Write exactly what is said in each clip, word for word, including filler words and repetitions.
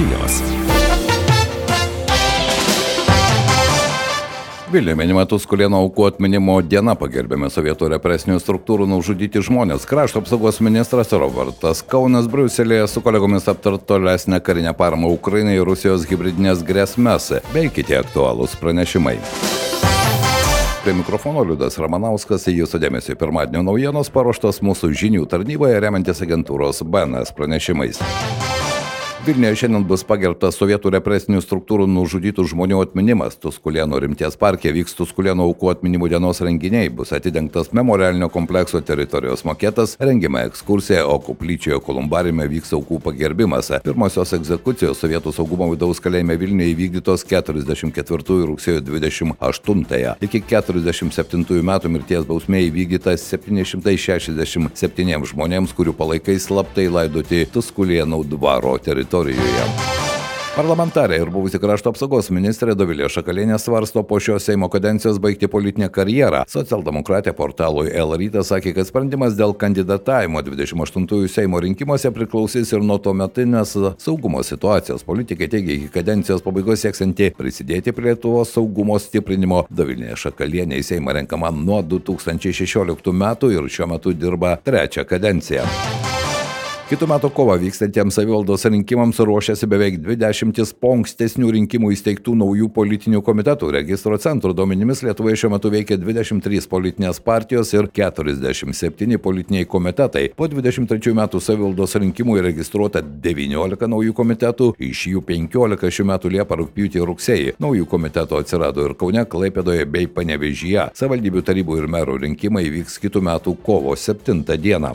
Žinios. Vilniuje minima Tuskulėnų aukų atminimo diena, pagerbiami sovietų represinių struktūrų nužudyti žmonės. Krašto apsaugos ministras Robertas Kaunas Briuselėje su kolegomis aptart tolesnę karinę paramą Ukrainai ir Rusijos hibridinės grėsmes bei kiti aktualūs pranešimai. Prie mikrofono Liudas Ramanauskas, jūsų dėmesio pirmadienio naujienos paruoštos mūsų žinių tarnyboje remiantis agentūros B N S pranešimais. Vilniuje šiandien bus pagerbtas sovietų represinių struktūrų nužudytų žmonių atminimas. Tuskulėnų rimties parke vyks Tuskulėnų aukų atminimų dienos renginiai, bus atidengtas memorialinio komplekso teritorijos maketas, rengiama ekskursija, o koplyčioje Kolumbariume vyks aukų pagerbimas. Pirmosios egzekucijos Sovietų saugumo vidaus kalėjime Vilniuje įvykdytos keturiasdešimt ketvirtųjų rugsėjo dvidešimt aštuntąją. Iki keturiasdešimt septintųjų metų mirties bausmė įvykdyta septyni šimtai šešiasdešimt septyniems žmonėms, kurių palaikai slaptai laidoti Tuskulėnų dvaro teritorijoje. Parlamentarė ir buvusi krašto apsaugos ministrė Dovilė Šakalienė svarsto po šios Seimo kadencijos baigti politinę karjerą. Socialdemokratė portalui L Rytas sakė, kad sprendimas dėl kandidatavimo dvidešimt aštuntųjų Seimo rinkimuose priklausys ir nuo tuometinės saugumo situacijos. Politikai teigia, iki kadencijos pabaigos sieksianti prisidėti prie Lietuvos saugumo stiprinimo. Dovilė Šakalienė į Seimą renkama nuo du tūkstančiai šešioliktų metų ir šiuo metu dirba trečią kadenciją. Kitų metų kovą vykstantiems savivaldos rinkimams ruošiasi beveik dvidešimtis po ankstesnių rinkimų įsteigtų naujų politinių komitetų. Registro centro duomenimis Lietuvoje šiuo metu veikia dvidešimt trys politinės partijos ir keturiasdešimt septyni politiniai komitetai. Po dvidešimt trečiųjų metų savivaldos rinkimų įregistruota devyniolika naujų komitetų, iš jų penkiolika šių metų Liepą, rugpjūtį ir rugsėjį. Naujų komitetų atsirado ir Kaune, Klaipėdoje bei Panevėžyje. Savivaldybių tarybų ir merų rinkimai vyks kitų metų kovo septintą dieną.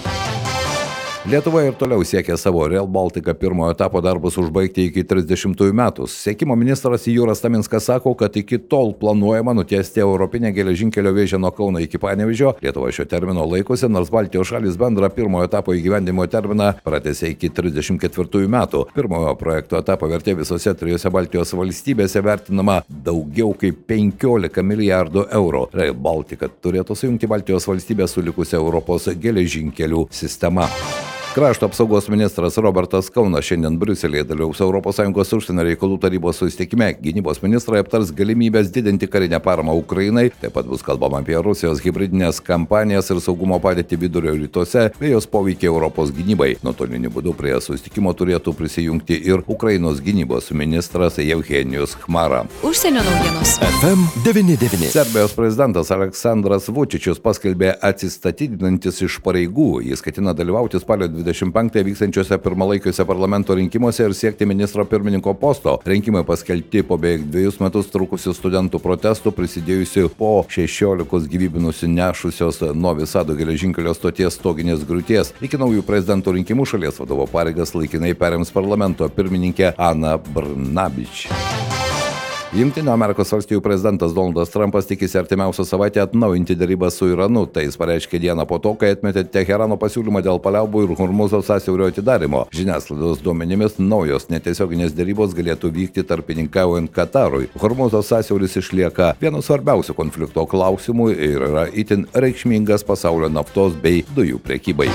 Lietuva ir toliau siekia savo Rail Baltica pirmojo etapo darbus užbaigti iki trisdešimtųjų metų. Susisiekimo ministras Jūras Taminskas sako, kad iki tol planuojama nutiesti europinę geležinkelio vėžę nuo Kauno iki Panevėžio. Lietuva šio termino laikosi, nors Baltijos šalys bendrą pirmojo etapo įgyvendinimo terminą pratęsė iki trisdešimt ketvirtųjų metų. Pirmojo projekto etapo vertė visose trijose Baltijos valstybėse vertinama daugiau kaip penkiolika milijardų eurų. Rail Baltica turėtų sujungti Baltijos valstybės su likusia Europos geležinkelių sistema. Krašto apsaugos ministras Robertas Kaunas šiandien Briuselėje dalyvaus Europos Sąjungos užsienio reikalų tarybos susitikime. Gynybos ministrai aptars galimybės didinti karinę paramą Ukrainai. Taip pat bus kalbama apie Rusijos hibridinės kampanijas ir saugumo padėtį Vidurio rytuose bei jos poveikį Europos gynybai. Nuotoliniu būdu prie susitikimo turėtų prisijungti ir Ukrainos gynybos ministras Evgenijus Chmara. Užsienio naujienos. F M devyni devyni. Serbijos prezidentas Aleksandras Vučičius paskelbė atsistatydinantis iš pareigų. Jis ketina dalyvauti spalio dvidešimt penktąją vykstančiuose pirmalaikiuose parlamento rinkimuose ir siekti ministro pirmininko posto. Rinkimai paskelbti po beveik dviejus metus trukusių studentų protestų, prisidėjusių po šešiolikos gyvybių nusinešusios Novi Sado geležinkelio stoties stoginės griūties. Iki naujų prezidento rinkimų šalies vadovo pareigas laikinai perims parlamento pirmininkė Ana Brnabić. Jungtinių Amerikos valstijų prezidentas Donaldas Trumpas tikisi artimiausią savaitę atnaujinti derybas su Iranu. Tai jis pareiškė dieną po to, kai atmetė Teherano pasiūlymą dėl paliaubų ir Hormuzo sąsiaurio atidarymo. Žiniasklaidos duomenimis naujos netiesioginės derybos galėtų vykti tarpininkaujant Katarui. Hormuzo sąsiauris išlieka vienu svarbiausių konflikto klausimų ir yra itin reikšmingas pasaulio naftos bei dujų prekybai.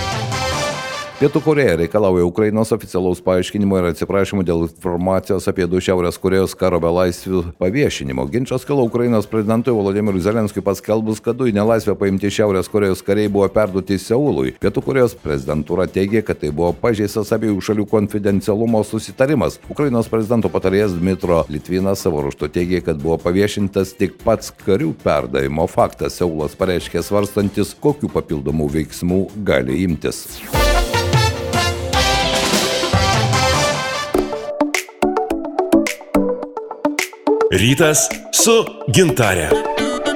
Pietų Korėja reikalauja Ukrainos oficialaus paaiškinimo ir atsiprašymų dėl informacijos apie du Šiaurės Korėjos karo belaisvių paviešinimo. Ginčas kilo Ukrainos prezidentui Volodymyrui Zelenskiui paskelbus, kad du į nelaisvę paimti Šiaurės Korėjos kariai buvo perduoti Seului. Pietų Korėjos prezidentūra teigė, kad tai buvo pažeistas abiejų šalių konfidencialumo susitarimas. Ukrainos prezidento patarėjas Dmitro Litvinas savo ruožtu teigė, kad buvo paviešintas tik pats karių perdavimo faktas. Seulas pareiškė svarstantis, kokių papildomų veiksmų gali imtis. Rytas su Gintarė.